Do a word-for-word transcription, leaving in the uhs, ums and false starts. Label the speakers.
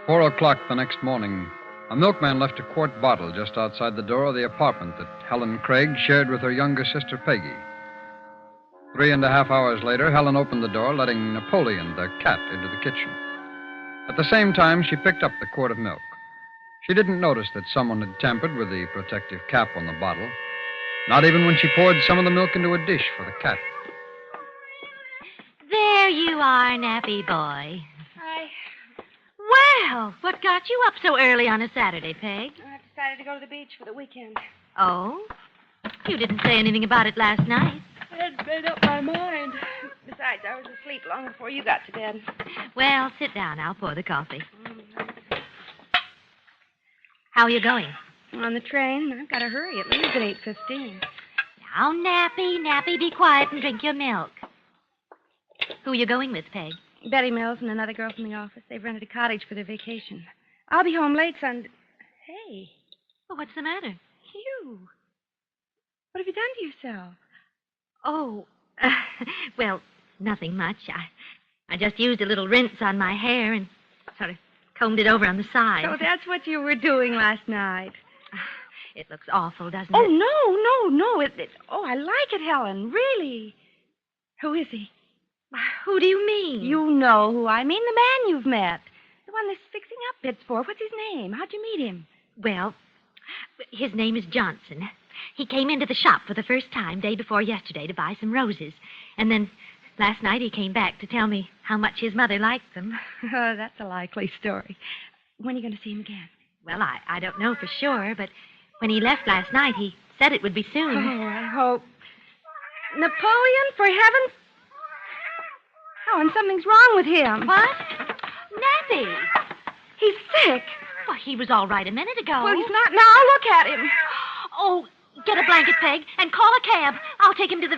Speaker 1: Four o'clock the next morning, a milkman left a quart bottle just outside the door of the apartment that Helen Craig shared with her younger sister, Peggy. Three and a half hours later, Helen opened the door, letting Napoleon, their cat, into the kitchen. At the same time, she picked up the quart of milk. She didn't notice that someone had tampered with the protective cap on the bottle, not even when she poured some of the milk into a dish for the cat.
Speaker 2: There you are, nappy boy.
Speaker 3: I,
Speaker 2: Well, what got you up so early on a Saturday, Peg?
Speaker 3: I decided to go to the beach for the weekend.
Speaker 2: Oh? You didn't say anything about it last night.
Speaker 3: I had made up my mind. Besides, I was asleep long before you got to bed.
Speaker 2: Well, sit down. I'll pour the coffee. How are you going?
Speaker 3: On the train. I've got to hurry. It leaves at eight fifteen.
Speaker 2: Now, Nappy, Nappy, be quiet and drink your milk. Who are you going with, Peg?
Speaker 3: Betty Mills and another girl from the office. They've rented a cottage for their vacation. I'll be home late Sunday. Hey,
Speaker 2: Well, what's the matter?
Speaker 3: you. What have you done to yourself?
Speaker 2: Oh, uh, well, nothing much. I, I just used a little rinse on my hair and sort of combed it over on the side.
Speaker 3: So that's what you were doing last night.
Speaker 2: It looks awful, doesn't
Speaker 3: Oh,
Speaker 2: it?
Speaker 3: no, no, no. It, it, oh, I like it, Helen. Really. Who is he?
Speaker 2: Who do you mean?
Speaker 3: You know who I mean. The man you've met. The one that's fixing up bits for. What's his name? How'd you meet him?
Speaker 2: Well, his name is Johnson. He came into the shop for the first time day before yesterday to buy some roses. And then last night he came back to tell me how much his mother liked them.
Speaker 3: Oh, that's a likely story. When are you going to see him again?
Speaker 2: Well, I, I don't know for sure, but when he left last night, he said it would be soon.
Speaker 3: Oh, I hope. Napoleon, for heaven's... Helen, something's wrong with him.
Speaker 2: What? Nappy!
Speaker 3: He's sick.
Speaker 2: Well, he was all right a minute ago.
Speaker 3: Well, he's not now. Look at him.
Speaker 2: Oh, get a blanket, Peg, and call a cab. I'll take him to the